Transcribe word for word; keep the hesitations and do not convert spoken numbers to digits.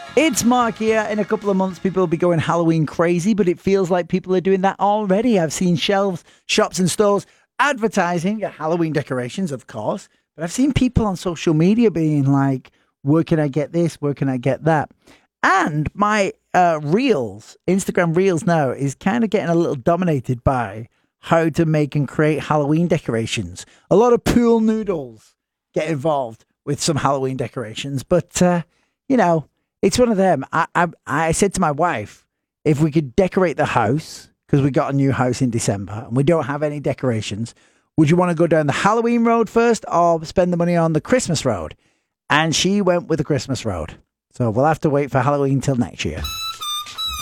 It's Mark here. In a couple of months, people will be going Halloween crazy, but it feels like people are doing that already. I've seen shelves, shops and stores advertising Halloween decorations, of course, but I've seen people on social media being like, where can I get this? Where can I get that? And my uh, Reels, Instagram Reels now, is kind of getting a little dominated by how to make and create Halloween decorations. A lot of pool noodles get involved with some Halloween decorations, but, uh, you know, it's one of them. I, I I said to my wife, if we could decorate the house, because we got a new house in December and we don't have any decorations, would you want to go down the Halloween road first or spend the money on the Christmas road? And she went with the Christmas road. So we'll have to wait for Halloween till next year.